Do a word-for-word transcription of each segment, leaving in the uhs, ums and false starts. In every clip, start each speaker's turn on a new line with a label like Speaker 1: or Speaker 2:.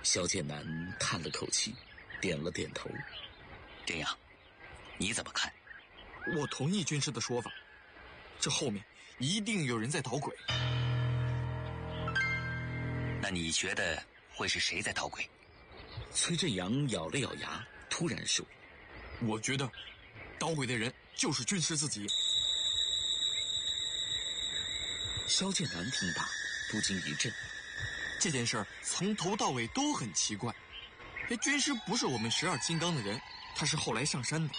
Speaker 1: 萧剑南叹了口气，点了点头。
Speaker 2: 这样，你怎么看？
Speaker 3: 我同意军师的说法，这后面一定有人在捣鬼。
Speaker 2: 那你觉得会是谁在捣鬼？
Speaker 1: 崔振阳咬了咬牙，突然说：
Speaker 3: 我觉得捣鬼的人就是军师自己。
Speaker 1: 萧剑南听罢不禁一震，
Speaker 3: 这件事儿从头到尾都很奇怪。这军师不是我们十二金刚的人，他是后来上山的。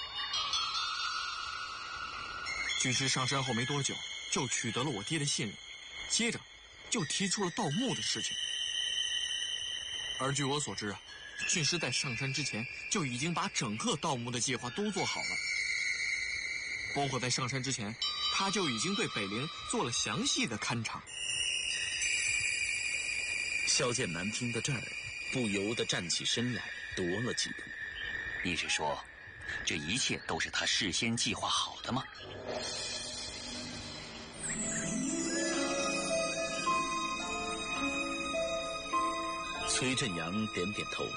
Speaker 3: 军师上山后没多久，就取得了我爹的信任，接着就提出了盗墓的事情。而据我所知啊，军师在上山之前就已经把整个盗墓的计划都做好了，包括在上山之前，他就已经对北陵做了详细的勘察。
Speaker 1: 萧剑南听到这儿，不由得站起身来，踱了几步。
Speaker 2: 你是说，这一切都是他事先计划好的吗？
Speaker 1: 崔振阳点点头。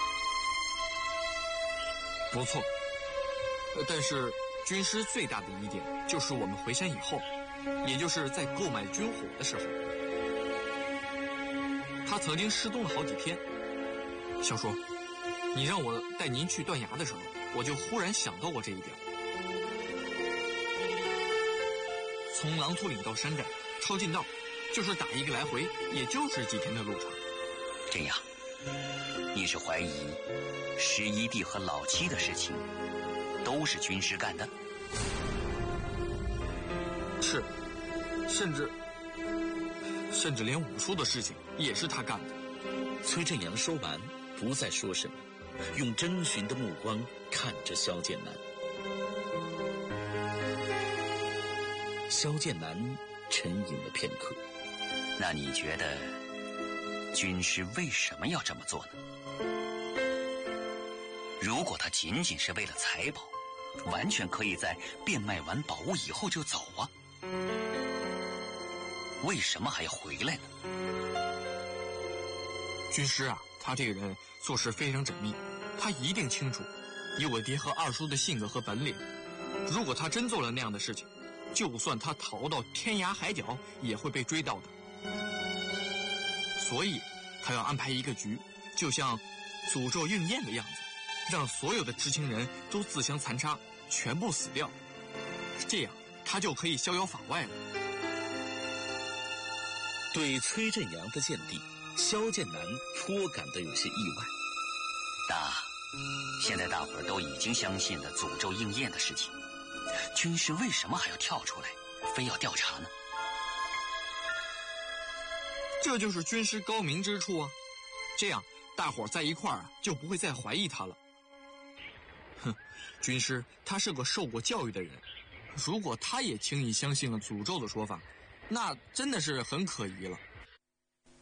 Speaker 3: 不错，但是军师最大的疑点就是我们回山以后，也就是在购买军火的时候，他曾经失踪了好几天。小叔，你让我带您去断崖的时候，我就忽然想到过这一点。从狼图岭到山寨抄近道，就是打一个来回，也就是几天的路程。
Speaker 2: 这样，你是怀疑十一弟和老七的事情都是军师干的？
Speaker 3: 是，甚至甚至连武术的事情也是他干的。
Speaker 1: 崔振阳说完，不再说什么，用征询的目光看着萧剑南。萧剑南沉吟了片刻。
Speaker 2: 那你觉得军师为什么要这么做呢？如果他仅仅是为了财宝，完全可以在变卖完宝物以后就走啊，为什么还要回来呢？
Speaker 3: 军师啊，他这个人做事非常缜密，他一定清楚以我爹和二叔的性格和本领，如果他真做了那样的事情，就算他逃到天涯海角也会被追到的。所以他要安排一个局，就像诅咒应验的样子，让所有的知情人都自相残杀，全部死掉，这样他就可以逍遥法外了。
Speaker 1: 对崔振阳的见地，萧剑南颇感到有些意外。
Speaker 2: 那现在大伙儿都已经相信了诅咒应验的事情，军师为什么还要跳出来，非要调查呢？
Speaker 3: 这就是军师高明之处啊，这样大伙儿在一块儿啊，就不会再怀疑他了。哼，军师他是个受过教育的人，如果他也轻易相信了诅咒的说法，那真的是很可疑了。